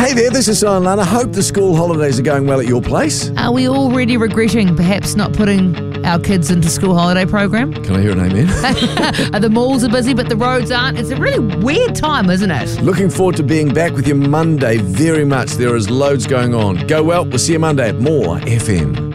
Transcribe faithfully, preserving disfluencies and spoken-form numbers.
Hey there, this is Simon Lana. Hope the school holidays are going well at your place. Are we already regretting perhaps not putting our kids into school holiday program? Can I hear an amen? The malls are busy, but the roads aren't. It's a really weird time, isn't it? Looking forward to being back with you Monday very much. There is loads going on. Go well. We'll see you Monday at More F M.